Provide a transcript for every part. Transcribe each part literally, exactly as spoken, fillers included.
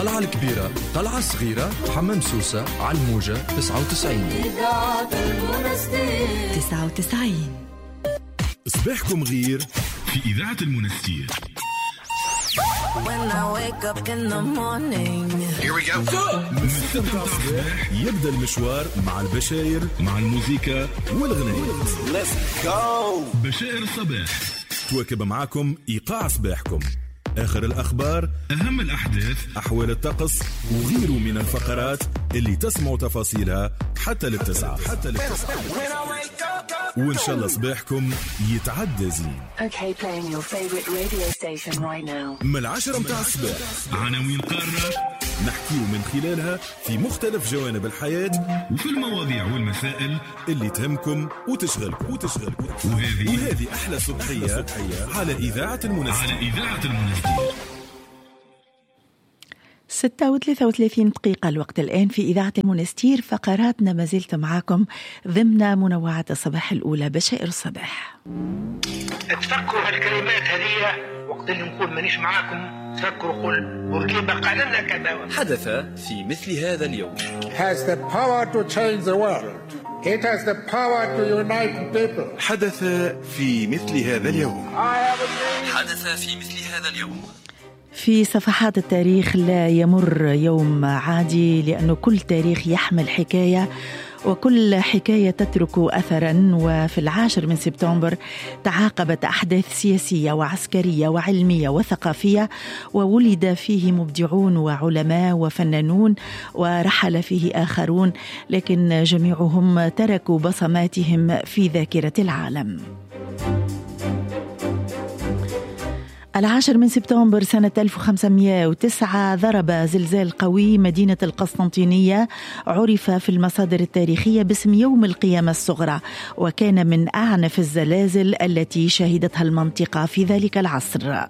القلعة الكبيرة، قلعة صغيرة، حمام سوسة، على الموجة تسعة وتسعين تسعة وتسعين. صباحكم غير في إذاعة المنستير. When I wake up in the morning. Here we go. من ستة الصباح يبدأ المشوار مع البشاير، مع الموسيقى والغناء. Let's go. بشاير الصباح تواكب معاكم إيقاع صباحكم، آخر الأخبار، أهم الأحداث، أحوال الطقس وغيره من الفقرات اللي تسمعوا تفاصيلها حتى للتسعة حتى للتسعة وإن شاء الله صباحكم يتعدى زين. Okay, playing your favorite radio station right now. من العشرة متاع الصباح عناوين قارة نحكيه من خلالها في مختلف جوانب الحياة وفي المواضيع والمسائل اللي تهمكم وتشغلكم وتشغلكم وهذه وهذه أحلى صبحية على إذاعة المنستير. على إذاعة المنستير. ستة وثلاثة وثلاثين دقيقة الوقت الآن في إذاعة المنستير. فقراتنا ما زلت معكم ضمن منوعة الصباح الأولى بشائر الصباح. تفكروا هالكلمات هذه وقت اللي نقول مانيش معاكم، تفكروا قول بورقيبة قال لنا كذا. حدث في مثل هذا اليوم. has the power to change the world. It has the power to unite people. حدث في مثل هذا اليوم. حدث في مثل هذا اليوم. في صفحات التاريخ لا يمر يوم عادي، لأنه كل تاريخ يحمل حكاية وكل حكاية تترك أثراً. وفي العاشر من سبتمبر تعاقبت أحداث سياسية وعسكرية وعلمية وثقافية، وولد فيه مبدعون وعلماء وفنانون، ورحل فيه آخرون، لكن جميعهم تركوا بصماتهم في ذاكرة العالم. العاشر من سبتمبر سنة ألف وخمسمائة وتسعة ضرب زلزال قوي مدينة القسطنطينية، عرف في المصادر التاريخية باسم يوم القيامة الصغرى، وكان من أعنف الزلازل التي شهدتها المنطقة في ذلك العصر.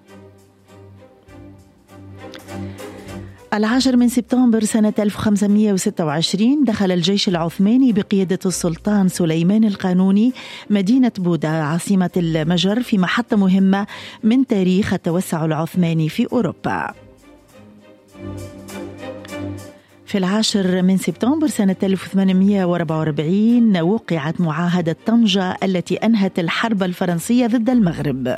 العاشر من سبتمبر سنة ألف وخمسمائة وستة وعشرين دخل الجيش العثماني بقيادة السلطان سليمان القانوني مدينة بودا عاصمة المجر في محطة مهمة من تاريخ التوسع العثماني في أوروبا. في العاشر من سبتمبر سنة ألف وثمانمائة وأربعة وأربعين وقعت معاهدة طنجة التي أنهت الحرب الفرنسية ضد المغرب.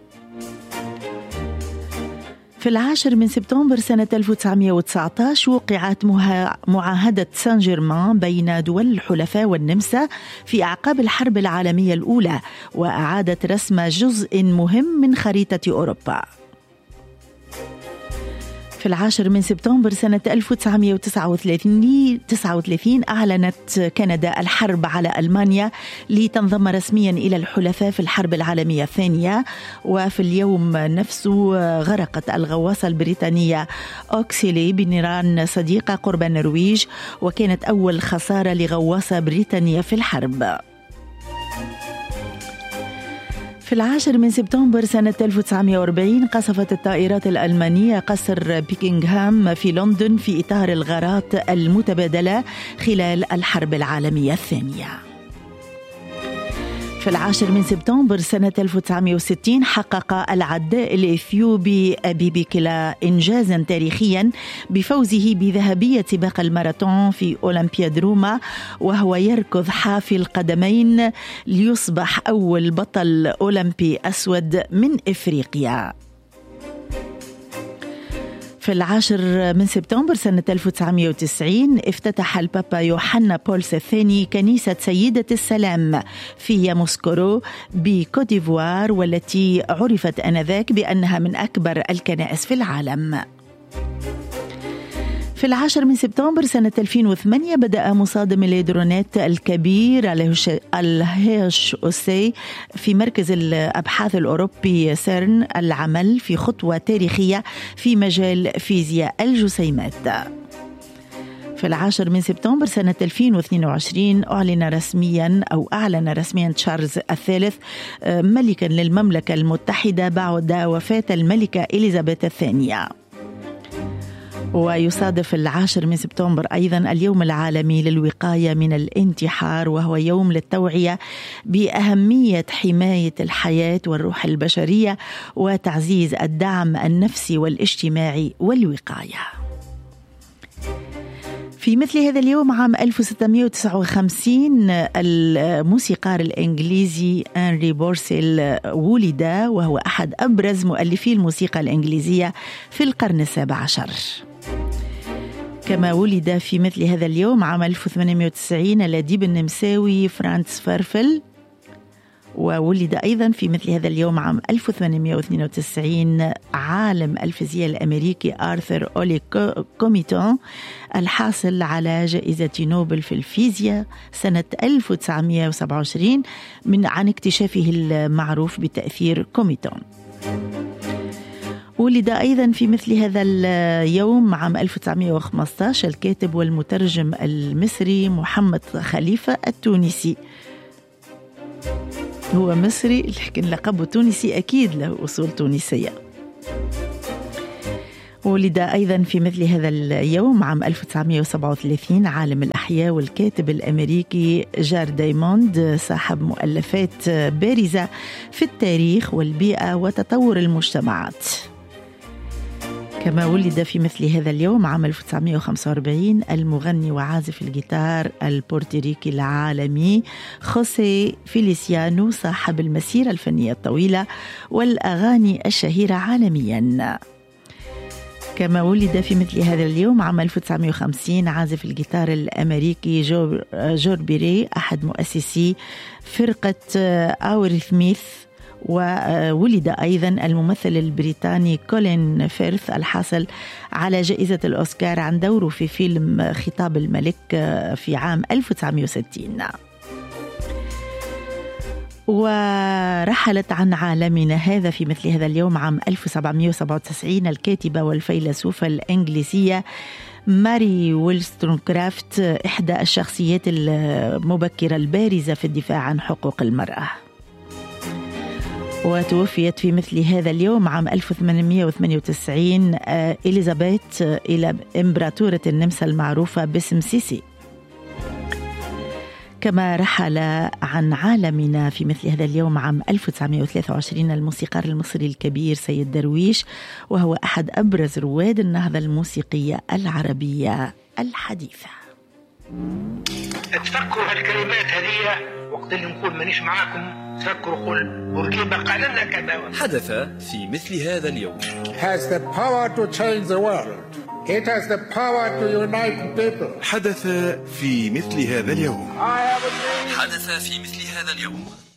في العاشر من سبتمبر سنة ألف وتسعمائة وتسعة عشر وقعت معاهدة سان جيرمان بين دول الحلفاء والنمسا في أعقاب الحرب العالمية الأولى، وأعادت رسم جزء مهم من خريطة أوروبا. في العاشر من سبتمبر سنة ألف وتسعمائة وتسعة وثلاثين أعلنت كندا الحرب على ألمانيا لتنضم رسميا إلى الحلفاء في الحرب العالمية الثانية. وفي اليوم نفسه غرقت الغواصة البريطانية أوكسيلي بنيران صديقة قرب النرويج، وكانت أول خسارة لغواصة بريطانية في الحرب. في العاشر من سبتمبر سنة ألف وتسعمائة وأربعين قصفت الطائرات الألمانية قصر بيكنغهام في لندن في إطار الغارات المتبادلة خلال الحرب العالمية الثانية. في العاشر من سبتمبر سنة ألف وتسعمائة وستين حقق العداء الإثيوبي أبي بيكلا إنجازا تاريخيا بفوزه بذهبية سباق الماراثون في أولمبياد روما، وهو يركض حافي القدمين ليصبح أول بطل أولمبي أسود من إفريقيا. في العاشر من سبتمبر سنة ألف وتسعمائة وتسعين افتتح البابا يوحنا بولس الثاني كنيسة سيدة السلام في ياموسكورو بكوت ديفوار، والتي عرفت آنذاك بأنها من أكبر الكنائس في العالم. في العاشر من سبتمبر سنة ألفين وثمانية بدأ مصادم الإلكترونات الكبير الهيش أوسي في مركز الأبحاث الأوروبي سيرن العمل في خطوة تاريخية في مجال فيزياء الجسيمات. في العاشر من سبتمبر سنة ألفين واثنين وعشرين أعلن رسميا أو أعلن رسميا تشارلز الثالث ملكا للمملكة المتحدة بعد وفاة الملكة إليزابيث الثانية. ويصادف العاشر من سبتمبر أيضا اليوم العالمي للوقاية من الانتحار، وهو يوم للتوعية بأهمية حماية الحياة والروح البشرية وتعزيز الدعم النفسي والاجتماعي والوقاية. في مثل هذا اليوم عام ألف وستمائة وتسعة وخمسين الموسيقار الإنجليزي أنري بورسيل ولد، وهو أحد أبرز مؤلفي الموسيقى الإنجليزية في القرن السابع عشر. كما ولد في مثل هذا اليوم عام ألف وثمانمائة وتسعين الأديب النمساوي فرانتس فارفل، وولد أيضا في مثل هذا اليوم عام ألف وثمانمائة واثنين وتسعين عالم الفيزياء الأمريكي آرثر أولي كوميتون الحاصل على جائزة نوبل في الفيزياء سنة ألف وتسعمائة وسبعة وعشرين من عن اكتشافه المعروف بتأثير كوميتون. ولد أيضا في مثل هذا اليوم عام ألف وتسعمائة وخمسة عشر الكاتب والمترجم المصري محمد خليفة التونسي. هو مصري لكن لقبه تونسي، أكيد له أصول تونسية. ولد أيضا في مثل هذا اليوم عام ألف وتسعمائة وسبعة وثلاثين عالم الأحياء والكاتب الأمريكي جار دايموند، صاحب مؤلفات بارزة في التاريخ والبيئة وتطور المجتمعات. كما ولد في مثل هذا اليوم عام ألف وتسعمائة وخمسة وأربعين المغني وعازف الجيتار البورتوريكي العالمي خوسيه فيليسيانو، صاحب المسيرة الفنية الطويلة والأغاني الشهيرة عالميا. كما ولد في مثل هذا اليوم عام ألف وتسعمائة وخمسين عازف الجيتار الأمريكي جو جور بيري، أحد مؤسسي فرقة أوريثميث. وولد أيضا الممثل البريطاني كولين فيرث الحاصل على جائزة الأوسكار عن دوره في فيلم خطاب الملك في عام ألف وتسعمائة وستين. ورحلت عن عالمنا هذا في مثل هذا اليوم عام ألف وسبعمائة وسبعة وتسعين الكاتبة والفيلسوفة الإنجليزية ماري ويلسترونكرافت، إحدى الشخصيات المبكرة البارزة في الدفاع عن حقوق المرأة. وتوفيت في مثل هذا اليوم عام ألف وثمانمائة وثمانية وتسعين إليزابيث إلى إمبراطورة النمسا المعروفة باسم سيسي. كما رحل عن عالمنا في مثل هذا اليوم عام ألف وتسعمائة وثلاثة وعشرين الموسيقار المصري الكبير سيد درويش، وهو أحد أبرز رواد النهضة الموسيقية العربية الحديثة. تفكروا هالكلمات هذه وقت اللي نقول مانيش معاكم، تفكروا قول بورقيبة قال لنا كذا. حدث في مثل هذا اليوم. has the power to change the world. It has the power to unite people. حدث في مثل هذا اليوم. حدث في مثل هذا اليوم.